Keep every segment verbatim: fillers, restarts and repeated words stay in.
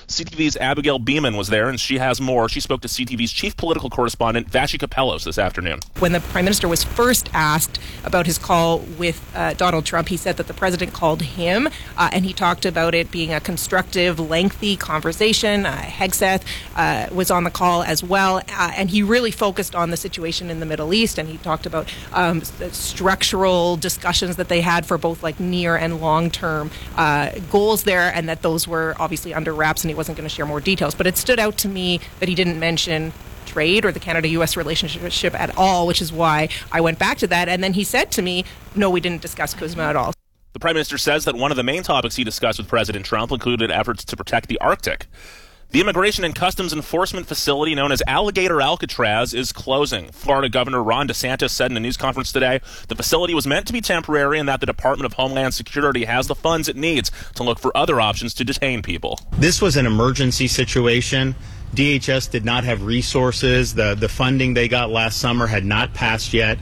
C T V's Abigail Beeman was there, and she has more. She spoke to C T V's chief political correspondent, Vashi Kapelos, this afternoon. When the Prime Minister was first asked about his call with uh, Donald Trump, he said that the President called him, uh, and he talked about it being a constructive, lengthy conversation. Uh, Hegseth uh, was on the call as well, uh, and he really focused on the situation in the Middle East, and he talked about um, structural discussions that they had for both like near and long-term uh, goals there, and that those were obviously under wraps, and he wasn't going to share more details. But it stood out to me that he didn't mention trade or the Canada U S relationship at all, which is why I went back to that. And then he said to me, no, we didn't discuss CUSMA at all. The Prime Minister says that one of the main topics he discussed with President Trump included efforts to protect the Arctic. The Immigration and Customs Enforcement Facility known as Alligator Alcatraz is closing. Florida Governor Ron DeSantis said in a news conference today the facility was meant to be temporary and that the Department of Homeland Security has the funds it needs to look for other options to detain people. This was an emergency situation. D H S did not have resources. The, the funding they got last summer had not passed yet.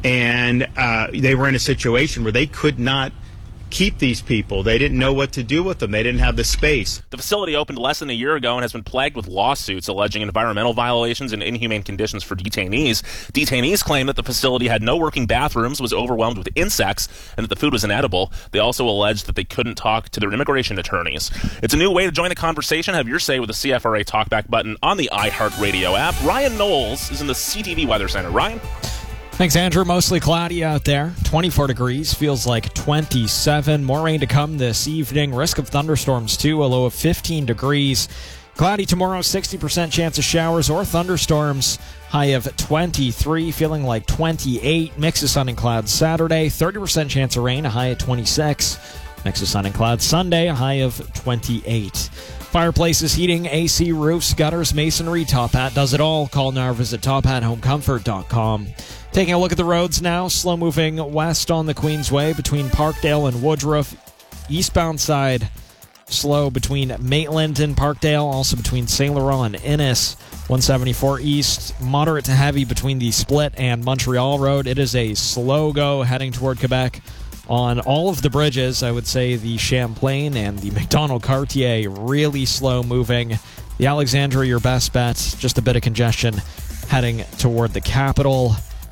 And uh, they were in a situation where they could not keep these people. They didn't know what to do with them. They didn't have the space. The facility opened less than a year ago and has been plagued with lawsuits alleging environmental violations and inhumane conditions for detainees. Detainees claim that the facility had no working bathrooms, was overwhelmed with insects, and that the food was inedible. They also alleged that they couldn't talk to their immigration attorneys. It's a new way to join the conversation. Have your say with the C F R A Talkback button on the iHeartRadio app. Ryan Knowles is in the C T V Weather Center. Ryan? Thanks, Andrew. Mostly cloudy out there. twenty-four degrees. Feels like twenty-seven. More rain to come this evening. Risk of thunderstorms, too. A low of fifteen degrees. Cloudy tomorrow. sixty percent chance of showers or thunderstorms. High of twenty-three. Feeling like twenty-eight. Mix of sun and clouds Saturday. thirty percent chance of rain. A high of twenty-six. Mix of sun and clouds Sunday. A high of twenty-eight. Fireplaces, heating, A C, roofs, gutters, masonry. Top Hat does it all. Call now or visit top hat home comfort dot com. Taking a look at the roads now, slow-moving west on the Queensway between Parkdale and Woodruff. Eastbound side, slow between Maitland and Parkdale, also between Saint Laurent and Innis. one seventy-four east, moderate to heavy between the Split and Montreal Road. It is a slow go heading toward Quebec on all of the bridges. I would say the Champlain and the Macdonald-Cartier really slow-moving. The Alexandria, your best bet, just a bit of congestion heading toward the capital.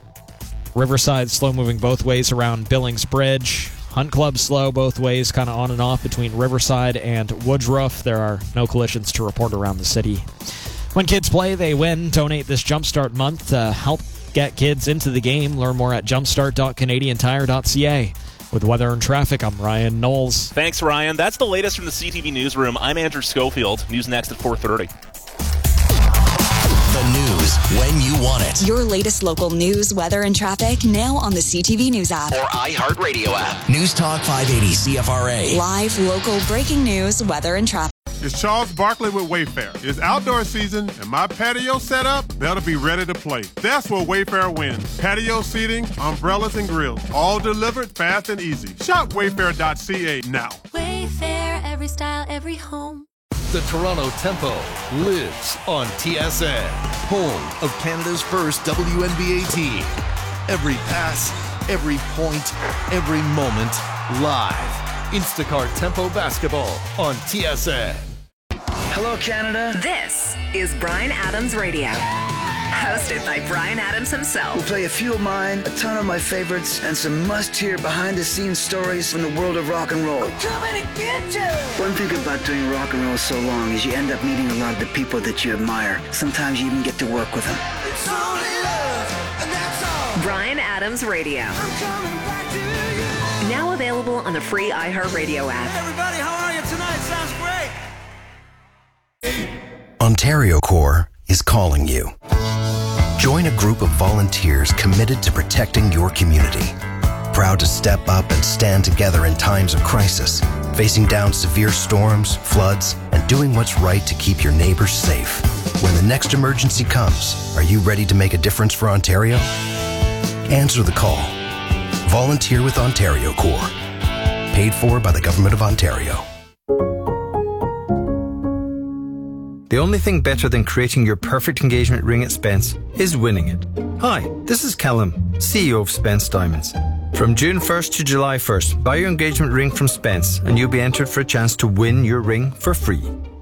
Riverside slow-moving both ways around Billings Bridge. Hunt Club slow both ways, kind of on and off between Riverside and Woodruff. There are no collisions to report around the city. When kids play, they win. Donate this Jumpstart month to help get kids into the game. Learn more at jumpstart dot canadian tire dot c a. With weather and traffic, I'm Ryan Knowles. Thanks, Ryan. That's the latest from the C T V Newsroom. I'm Andrew Schofield. News next at four thirty. The news when you want it. Your latest local news, weather, and traffic now on the C T V News app. Or iHeartRadio app. News Talk five eighty C F R A. Live, local, breaking news, weather, and traffic. It's Charles Barkley with Wayfair. It's outdoor season, and my patio set up, they'll be ready to play. That's where Wayfair wins. Patio seating, umbrellas, and grills. All delivered fast and easy. Shop wayfair dot c a now. Wayfair, every style, every home. The Toronto Tempo lives on T S N, home of Canada's first W N B A team. Every pass, every point, every moment, live. Instacart Tempo Basketball on T S N. Hello, Canada. This is Bryan Adams Radio. Hosted by Bryan Adams himself. We'll play a few of mine, a ton of my favorites, and some must-hear behind-the-scenes stories from the world of rock and roll. I'm coming to get you! One thing about doing rock and roll so long is you end up meeting a lot of the people that you admire. Sometimes you even get to work with them. It's only love, and that's all. Bryan Adams Radio. I'm coming back to you. Now available on the free iHeartRadio app. Hey everybody, how are you tonight? Sounds great. Ontario Corps is calling you. Join a group of volunteers committed to protecting your community. Proud to step up and stand together in times of crisis, facing down severe storms, floods, and doing what's right to keep your neighbors safe. When the next emergency comes, are you ready to make a difference for Ontario? Answer the call. Volunteer with Ontario Corps. Paid for by the Government of Ontario. The only thing better than creating your perfect engagement ring at Spence is winning it. Hi, this is Callum, C E O of Spence Diamonds. From June first to July first, buy your engagement ring from Spence and you'll be entered for a chance to win your ring for free.